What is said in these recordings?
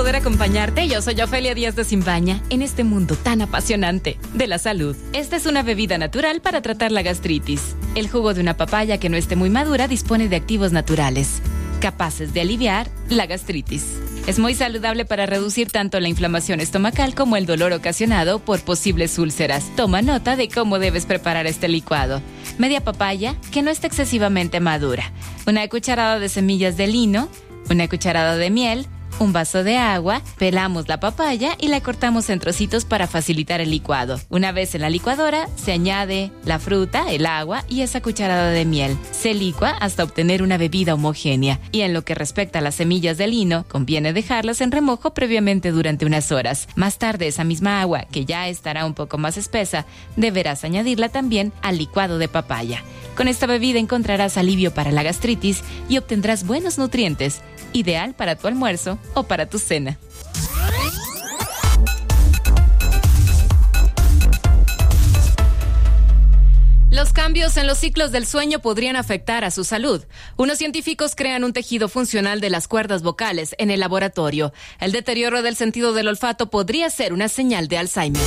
poder acompañarte. Yo soy Ofelia Díaz de Simbaña en este mundo tan apasionante de la salud. Esta es una bebida natural para tratar la gastritis. El jugo de una papaya que no esté muy madura dispone de activos naturales, capaces de aliviar la gastritis. Es muy saludable para reducir tanto la inflamación estomacal como el dolor ocasionado por posibles úlceras. Toma nota de cómo debes preparar este licuado. Media papaya que no esté excesivamente madura, una cucharada de semillas de lino, una cucharada de miel, un vaso de agua, pelamos la papaya y la cortamos en trocitos para facilitar el licuado. Una vez en la licuadora, se añade la fruta, el agua y esa cucharada de miel. Se licua hasta obtener una bebida homogénea. Y en lo que respecta a las semillas de lino, conviene dejarlas en remojo previamente durante unas horas. Más tarde, esa misma agua, que ya estará un poco más espesa, deberás añadirla también al licuado de papaya. Con esta bebida encontrarás alivio para la gastritis y obtendrás buenos nutrientes, ideal para tu almuerzo o para tu cena. Los cambios en los ciclos del sueño podrían afectar a su salud. Unos científicos crean un tejido funcional de las cuerdas vocales en el laboratorio. El deterioro del sentido del olfato podría ser una señal de Alzheimer.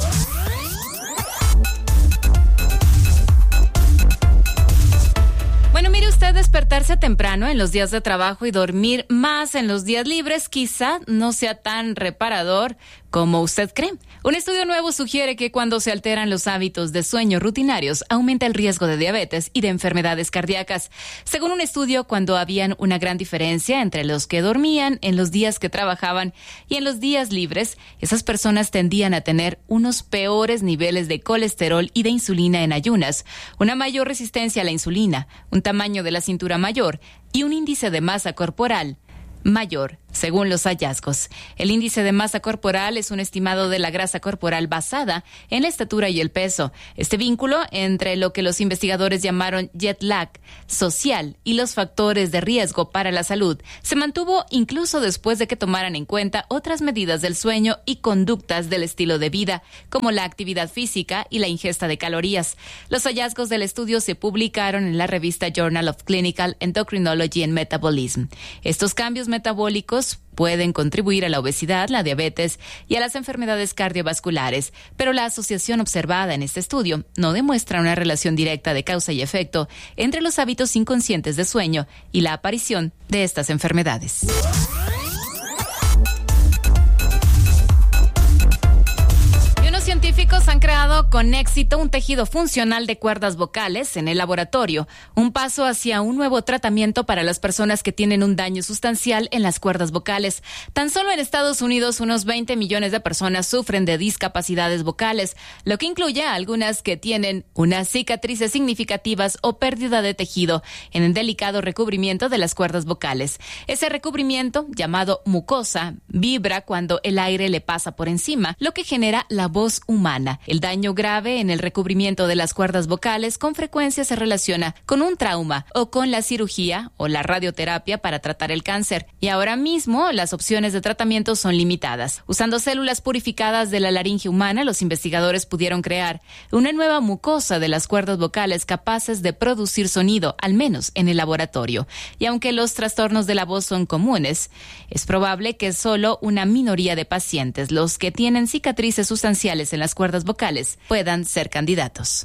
Mire usted, despertarse temprano en los días de trabajo y dormir más en los días libres quizá no sea tan reparador como usted cree. Un estudio nuevo sugiere que cuando se alteran los hábitos de sueño rutinarios, aumenta el riesgo de diabetes y de enfermedades cardíacas. Según un estudio, cuando habían una gran diferencia entre los que dormían en los días que trabajaban y en los días libres, esas personas tendían a tener unos peores niveles de colesterol y de insulina en ayunas, una mayor resistencia a la insulina, un tamaño de la cintura mayor y un índice de masa corporal mayor, según los hallazgos. El índice de masa corporal es un estimado de la grasa corporal basada en la estatura y el peso. Este vínculo entre lo que los investigadores llamaron jet lag social y los factores de riesgo para la salud se mantuvo incluso después de que tomaran en cuenta otras medidas del sueño y conductas del estilo de vida, como la actividad física y la ingesta de calorías. Los hallazgos del estudio se publicaron en la revista Journal of Clinical Endocrinology and Metabolism. Estos cambios metabólicos pueden contribuir a la obesidad, la diabetes y a las enfermedades cardiovasculares, pero la asociación observada en este estudio no demuestra una relación directa de causa y efecto entre los hábitos inconscientes de sueño y la aparición de estas enfermedades. Científicos han creado con éxito un tejido funcional de cuerdas vocales en el laboratorio, un paso hacia un nuevo tratamiento para las personas que tienen un daño sustancial en las cuerdas vocales. Tan solo en Estados Unidos, unos 20 millones de personas sufren de discapacidades vocales, lo que incluye a algunas que tienen unas cicatrices significativas o pérdida de tejido en el delicado recubrimiento de las cuerdas vocales. Ese recubrimiento, llamado mucosa, vibra cuando el aire le pasa por encima, lo que genera la voz humana. El daño grave en el recubrimiento de las cuerdas vocales con frecuencia se relaciona con un trauma o con la cirugía o la radioterapia para tratar el cáncer. Y ahora mismo las opciones de tratamiento son limitadas. Usando células purificadas de la laringe humana, los investigadores pudieron crear una nueva mucosa de las cuerdas vocales capaces de producir sonido, al menos en el laboratorio. Y aunque los trastornos de la voz son comunes, es probable que solo una minoría de pacientes, los que tienen cicatrices sustanciales en las cuerdas vocales, puedan ser candidatos.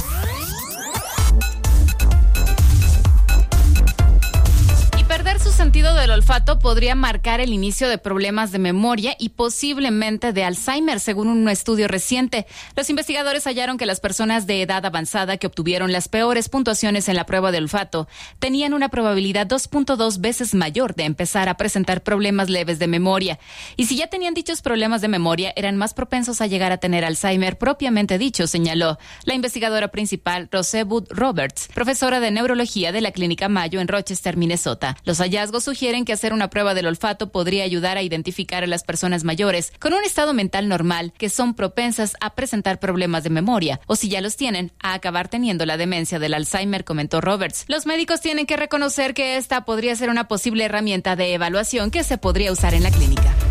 Perder su sentido del olfato podría marcar el inicio de problemas de memoria y posiblemente de Alzheimer, según un estudio reciente. Los investigadores hallaron que las personas de edad avanzada que obtuvieron las peores puntuaciones en la prueba de olfato tenían una probabilidad 2.2 veces mayor de empezar a presentar problemas leves de memoria. Y si ya tenían dichos problemas de memoria, eran más propensos a llegar a tener Alzheimer propiamente dicho, señaló la investigadora principal Rosebud Roberts, profesora de neurología de la Clínica Mayo en Rochester, Minnesota. Los hallazgos sugieren que hacer una prueba del olfato podría ayudar a identificar a las personas mayores con un estado mental normal que son propensas a presentar problemas de memoria, o si ya los tienen, a acabar teniendo la demencia del Alzheimer, comentó Roberts. Los médicos tienen que reconocer que esta podría ser una posible herramienta de evaluación que se podría usar en la clínica.